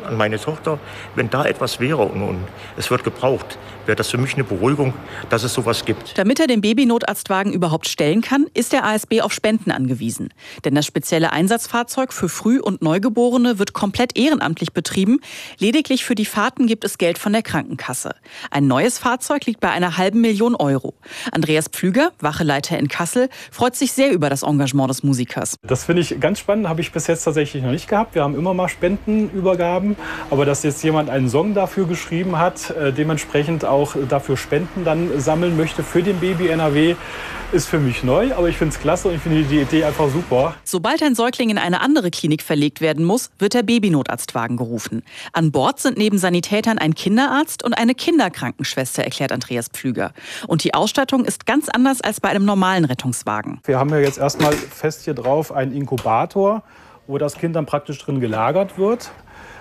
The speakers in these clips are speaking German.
an meine Tochter, wenn da etwas wäre und es wird gebraucht, wäre das für mich eine Beruhigung, dass es sowas gibt. Damit er den Babynotarztwagen überhaupt stellen kann, ist der ASB auf Spenden angewiesen. Denn das spezielle Einsatzfahrzeug für Früh- und Neugeborene wird komplett ehrenamtlich betrieben. Lediglich für die Fahrten gibt es Geld von der Krankenkasse. Ein neues Fahrzeug liegt bei einer $500.000 €. Andreas Pflüger, Wacheleiter in Kassel, freut sich sehr über das Engagement des Musikers. Das finde ich ganz spannend, habe ich bis jetzt tatsächlich noch nicht gehabt. Wir haben immer mal Spendenübergaben, aber dass jetzt jemand einen Song dafür geschrieben hat, dementsprechend auch dafür Spenden dann sammeln möchte für den Baby NRW, ist für mich neu, aber ich finde es klasse und ich finde die Idee einfach super. Sobald ein Säugling in eine andere Klinik verlegt werden muss, wird der Babynotarztwagen gerufen. An Bord sind neben Sanitätern ein Kinderarzt und eine Kinderkrankenschwester, erklärt Andreas Pflüger. Und die Ausstattung ist ganz anders als bei einem normalen Rettungswagen. Wir haben ja jetzt erstmal fest hier drauf einen Inkubator, wo das Kind dann praktisch drin gelagert wird.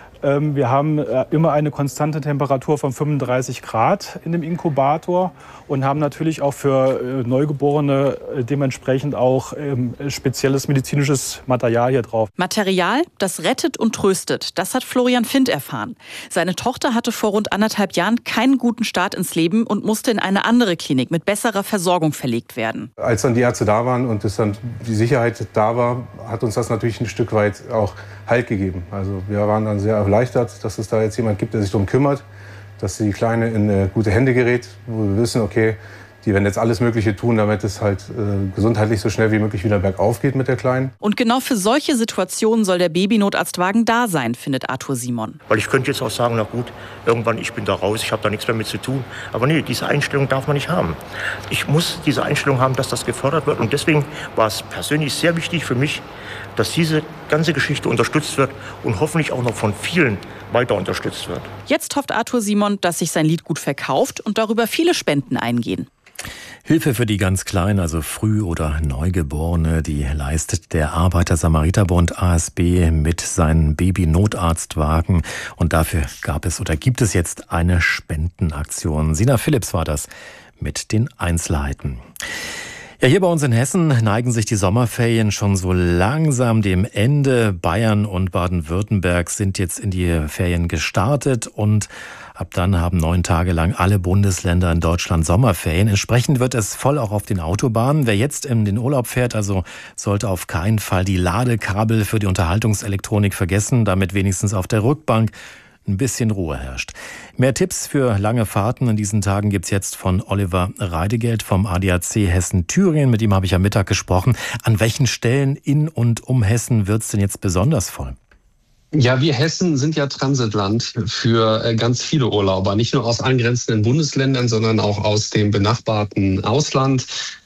Wir haben immer eine konstante Temperatur von 35 Grad in dem Inkubator und haben natürlich auch für Neugeborene dementsprechend auch spezielles medizinisches Material hier drauf. Material, das rettet und tröstet, das hat Florian Findt erfahren. Seine Tochter hatte vor rund 1,5 Jahren keinen guten Start ins Leben und musste in eine andere Klinik mit besserer Versorgung verlegt werden. Als dann die Ärzte da waren und es dann die Sicherheit da war, hat uns das natürlich ein Stück weit auch Halt gegeben. Also wir waren dann sehr erleichtert, dass es da jetzt jemand gibt, der sich darum kümmert, dass die Kleine in gute Hände gerät, wo wir wissen, okay, die werden jetzt alles Mögliche tun, damit es halt gesundheitlich so schnell wie möglich wieder bergauf geht mit der Kleinen. Und genau für solche Situationen soll der Babynotarztwagen da sein, findet Arthur Simon. Weil ich könnte jetzt auch sagen, na gut, irgendwann, ich bin da raus, ich habe da nichts mehr mit zu tun. Aber nee, diese Einstellung darf man nicht haben. Ich muss diese Einstellung haben, dass das gefördert wird. Und deswegen war es persönlich sehr wichtig für mich, dass diese ganze Geschichte unterstützt wird und hoffentlich auch noch von vielen weiter unterstützt wird. Jetzt hofft Arthur Simon, dass sich sein Lied gut verkauft und darüber viele Spenden eingehen. Hilfe für die ganz Kleinen, also Früh- oder Neugeborene, die leistet der Arbeiter-Samariter-Bund ASB mit seinem Baby-Notarztwagen. Und dafür gibt es jetzt eine Spendenaktion. Sina Philipps war das mit den Einzelheiten. Ja, hier bei uns in Hessen neigen sich die Sommerferien schon so langsam dem Ende. Bayern und Baden-Württemberg sind jetzt in die Ferien gestartet und ab dann haben 9 Tage lang alle Bundesländer in Deutschland Sommerferien. Entsprechend wird es voll auch auf den Autobahnen. Wer jetzt in den Urlaub fährt, also sollte auf keinen Fall die Ladekabel für die Unterhaltungselektronik vergessen, damit wenigstens auf der Rückbank ein bisschen Ruhe herrscht. Mehr Tipps für lange Fahrten in diesen Tagen gibt's jetzt von Oliver Reidegeld vom ADAC Hessen-Thüringen. Mit ihm habe ich am Mittag gesprochen. An welchen Stellen in und um Hessen wird's denn jetzt besonders voll? Ja, wir Hessen sind ja Transitland für ganz viele Urlauber. Nicht nur aus angrenzenden Bundesländern, sondern auch aus dem benachbarten Ausland.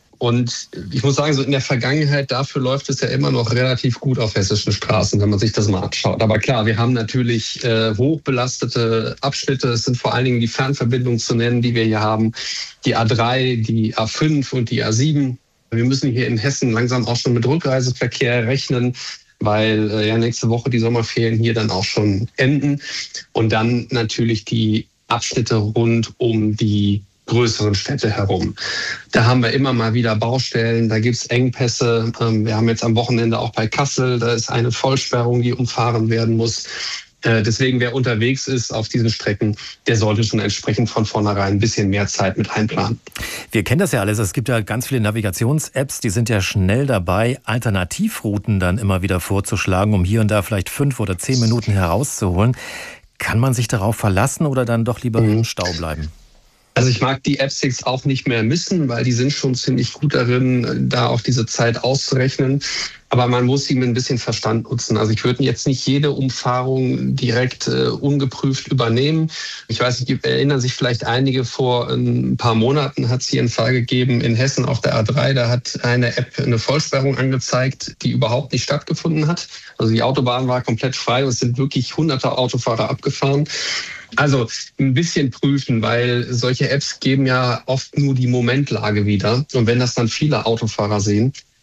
Und ich muss sagen, so in der Vergangenheit, dafür läuft es ja immer noch relativ gut auf hessischen Straßen, wenn man sich das mal anschaut. Aber klar, wir haben natürlich hochbelastete Abschnitte. Es sind vor allen Dingen die Fernverbindungen zu nennen, die wir hier haben. Die A3, die A5 und die A7. Wir müssen hier in Hessen langsam auch schon mit Rückreiseverkehr rechnen, weil ja nächste Woche die Sommerferien hier dann auch schon enden. Und dann natürlich die Abschnitte rund um die größeren Städte herum. Da haben wir immer mal wieder Baustellen, da gibt's Engpässe. Wir haben jetzt am Wochenende auch bei Kassel, da ist eine Vollsperrung, die umfahren werden muss. Deswegen, wer unterwegs ist auf diesen Strecken, der sollte schon entsprechend von vornherein ein bisschen mehr Zeit mit einplanen. Wir kennen das ja alles. Es gibt ja ganz viele Navigations-Apps, die sind ja schnell dabei, Alternativrouten dann immer wieder vorzuschlagen, um hier und da vielleicht 5 oder 10 Minuten herauszuholen. Kann man sich darauf verlassen oder dann doch lieber im Stau bleiben? Also ich mag die Apps jetzt auch nicht mehr missen, weil die sind schon ziemlich gut darin, da auch diese Zeit auszurechnen. Aber man muss sie mit ein bisschen Verstand nutzen. Also ich würde jetzt nicht jede Umfahrung direkt ungeprüft übernehmen. Ich weiß nicht, erinnern sich vielleicht einige, vor ein paar Monaten hat es hier einen Fall gegeben in Hessen auf der A3. Da hat eine App eine Vollsperrung angezeigt, die überhaupt nicht stattgefunden hat. Also die Autobahn war komplett frei und es sind wirklich hunderte Autofahrer abgefahren. Also ein bisschen prüfen, weil solche Apps geben ja oft nur die Momentlage wieder. Und wenn das dann viele Autofahrer sehen,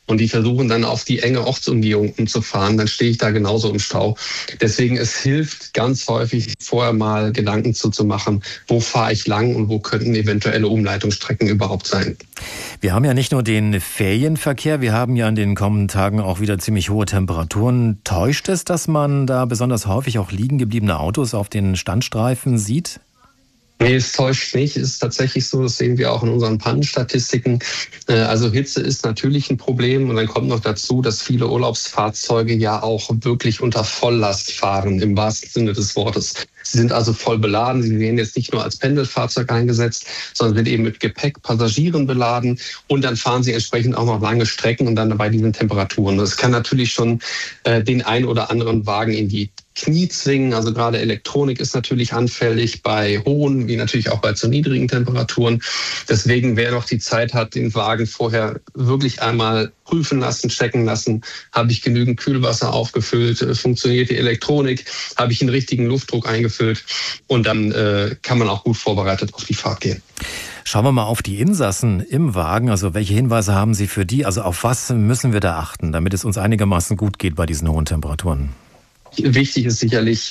und die versuchen dann auf die enge Ortsumgehung umzufahren, dann stehe ich da genauso im Stau. Deswegen, es hilft ganz häufig, vorher mal Gedanken zu machen, wo fahre ich lang und wo könnten eventuelle Umleitungsstrecken überhaupt sein. Wir haben ja nicht nur den Ferienverkehr, wir haben ja in den kommenden Tagen auch wieder ziemlich hohe Temperaturen. Täuscht es, dass man da besonders häufig auch liegen gebliebene Autos auf den Standstreifen sieht? Nee, es täuscht nicht. Es ist tatsächlich so, das sehen wir auch in unseren Pannenstatistiken. Also Hitze ist natürlich ein Problem und dann kommt noch dazu, dass viele Urlaubsfahrzeuge ja auch wirklich unter Volllast fahren, im wahrsten Sinne des Wortes. Sie sind also voll beladen. Sie werden jetzt nicht nur als Pendelfahrzeug eingesetzt, sondern sind eben mit Gepäck, Passagieren beladen und dann fahren sie entsprechend auch noch lange Strecken und dann bei diesen Temperaturen. Das kann natürlich schon den ein oder anderen Wagen in die Knie zwingen. Also gerade Elektronik ist natürlich anfällig bei hohen, wie natürlich auch bei zu niedrigen Temperaturen. Deswegen, wer noch die Zeit hat, den Wagen vorher wirklich einmal prüfen lassen, checken lassen. Habe ich genügend Kühlwasser aufgefüllt? Funktioniert die Elektronik? Habe ich den richtigen Luftdruck eingefüllt? Und dann kann man auch gut vorbereitet auf die Fahrt gehen. Schauen wir mal auf die Insassen im Wagen. Also welche Hinweise haben Sie für die? Also auf was müssen wir da achten, damit es uns einigermaßen gut geht bei diesen hohen Temperaturen? Wichtig ist sicherlich,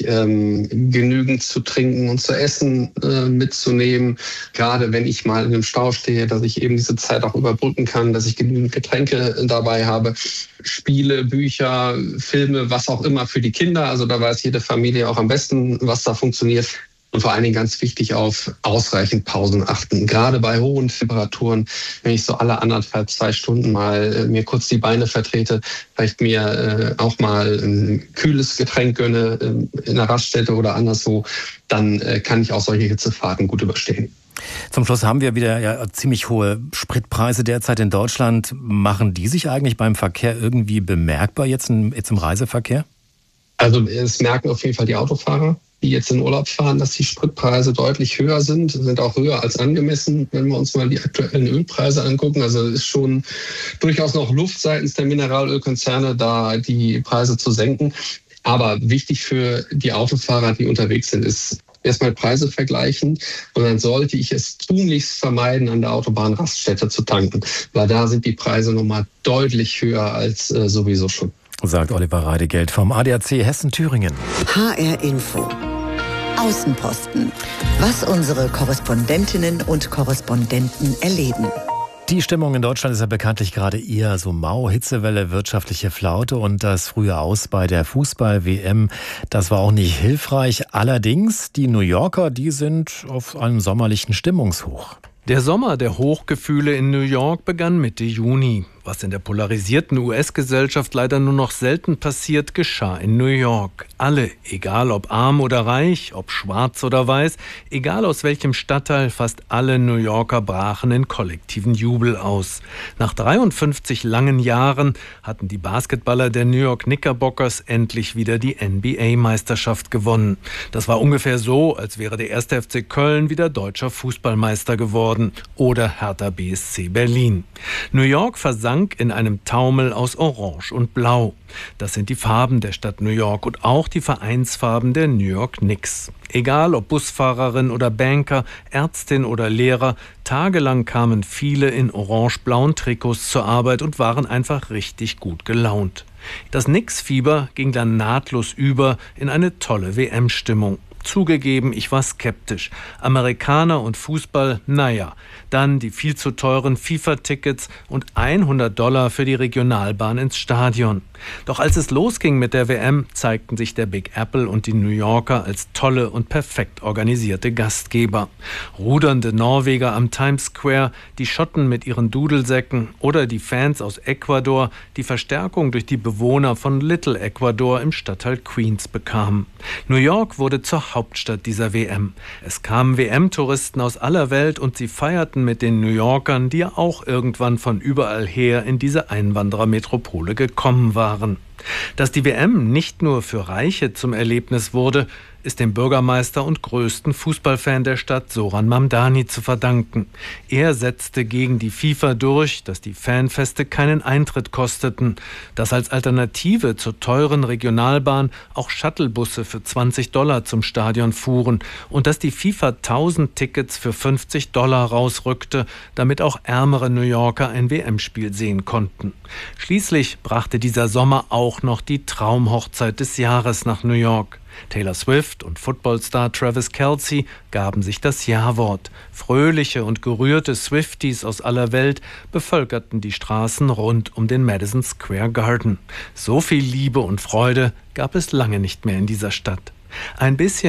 genügend zu trinken und zu essen mitzunehmen. Gerade wenn ich mal in einem Stau stehe, dass ich eben diese Zeit auch überbrücken kann, dass ich genügend Getränke dabei habe. Spiele, Bücher, Filme, was auch immer für die Kinder. Also da weiß jede Familie auch am besten, was da funktioniert. Und vor allen Dingen ganz wichtig, auf ausreichend Pausen achten. Gerade bei hohen Temperaturen, wenn ich so alle 1,5, 2 Stunden mal mir kurz die Beine vertrete, vielleicht mir auch mal ein kühles Getränk gönne in einer Raststätte oder anderswo, dann kann ich auch solche Hitzefahrten gut überstehen. Zum Schluss haben wir wieder ja ziemlich hohe Spritpreise derzeit in Deutschland. Machen die sich eigentlich beim Verkehr irgendwie bemerkbar jetzt im Reiseverkehr? Also es merken auf jeden Fall die Autofahrer, die jetzt in Urlaub fahren, dass die Spritpreise deutlich höher sind auch höher als angemessen, wenn wir uns mal die aktuellen Ölpreise angucken. Also es ist schon durchaus noch Luft seitens der Mineralölkonzerne, da die Preise zu senken. Aber wichtig für die Autofahrer, die unterwegs sind, ist erstmal Preise vergleichen und dann sollte ich es tunlichst vermeiden, an der Autobahnraststätte zu tanken, weil da sind die Preise nochmal deutlich höher als sowieso schon. Sagt Oliver Reidegeld vom ADAC Hessen-Thüringen. HR Info. Außenposten. Was unsere Korrespondentinnen und Korrespondenten erleben. Die Stimmung in Deutschland ist ja bekanntlich gerade eher so mau. Hitzewelle, wirtschaftliche Flaute und das frühe Aus bei der Fußball-WM, das war auch nicht hilfreich. Allerdings, die New Yorker, die sind auf einem sommerlichen Stimmungshoch. Der Sommer der Hochgefühle in New York begann Mitte Juni. Was in der polarisierten US-Gesellschaft leider nur noch selten passiert, geschah in New York. Alle, egal ob arm oder reich, ob schwarz oder weiß, egal aus welchem Stadtteil, fast alle New Yorker brachen in kollektiven Jubel aus. Nach 53 langen Jahren hatten die Basketballer der New York Knickerbockers endlich wieder die NBA-Meisterschaft gewonnen. Das war ungefähr so, als wäre der 1. FC Köln wieder deutscher Fußballmeister geworden oder Hertha BSC Berlin. New York versank in einem Taumel aus Orange und Blau. Das sind die Farben der Stadt New York und auch die Vereinsfarben der New York Knicks. Egal ob Busfahrerin oder Banker, Ärztin oder Lehrer, tagelang kamen viele in orange-blauen Trikots zur Arbeit und waren einfach richtig gut gelaunt. Das Knicks-Fieber ging dann nahtlos über in eine tolle WM-Stimmung. Zugegeben, ich war skeptisch. Amerikaner und Fußball, naja. Dann die viel zu teuren FIFA-Tickets und $100 für die Regionalbahn ins Stadion. Doch als es losging mit der WM, zeigten sich der Big Apple und die New Yorker als tolle und perfekt organisierte Gastgeber. Rudernde Norweger am Times Square, die Schotten mit ihren Dudelsäcken oder die Fans aus Ecuador, die Verstärkung durch die Bewohner von Little Ecuador im Stadtteil Queens bekamen. New York wurde zur Hauptstadt dieser WM. Es kamen WM-Touristen aus aller Welt und sie feierten mit den New Yorkern, die ja auch irgendwann von überall her in diese Einwanderermetropole gekommen waren. Dass die WM nicht nur für Reiche zum Erlebnis wurde, ist dem Bürgermeister und größten Fußballfan der Stadt, Zoran Mamdani, zu verdanken. Er setzte gegen die FIFA durch, dass die Fanfeste keinen Eintritt kosteten, dass als Alternative zur teuren Regionalbahn auch Shuttlebusse für $20 zum Stadion fuhren und dass die FIFA 1000 Tickets für $50 rausrückte, damit auch ärmere New Yorker ein WM-Spiel sehen konnten. Schließlich brachte dieser Sommer auch noch die Traumhochzeit des Jahres nach New York. Taylor Swift und Footballstar Travis Kelce gaben sich das Ja-Wort. Fröhliche und gerührte Swifties aus aller Welt bevölkerten die Straßen rund um den Madison Square Garden. So viel Liebe und Freude gab es lange nicht mehr in dieser Stadt. Ein bisschen